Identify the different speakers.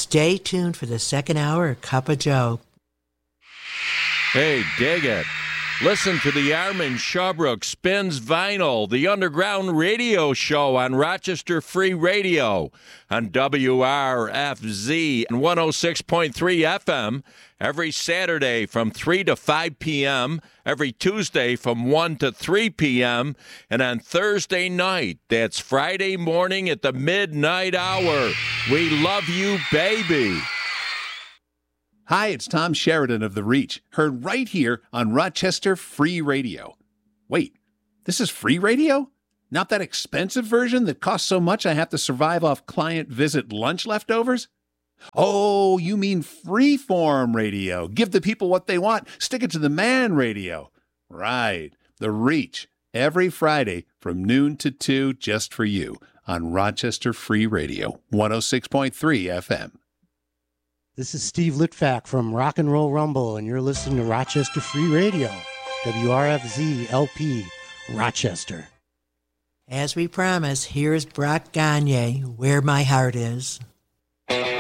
Speaker 1: Stay tuned for the second hour of Cup of Joe.
Speaker 2: Hey, dig it. Listen to the Armin Shawbrook Spins Vinyl, the underground radio show on Rochester Free Radio on WRFZ and 106.3 FM every Saturday from 3 to 5 p.m., every Tuesday from 1 to 3 p.m., and on Thursday night, that's Friday morning at the midnight hour. We love you, baby.
Speaker 3: Hi, it's Tom Sheridan of The Reach, heard right here on Rochester Free Radio. Wait, this is free radio? Not that expensive version that costs so much I have to survive off client visit lunch leftovers? Oh, you mean freeform radio. Give the people what they want. Stick it to the man radio. Right, The Reach, every Friday from noon to 2 just for you on Rochester Free Radio, 106.3 FM.
Speaker 4: This is Steve Litvak from Rock and Roll Rumble, and you're listening to Rochester Free Radio, WRFZ LP, Rochester.
Speaker 1: As we promised, here's Brock Gagne, Where My Heart Is.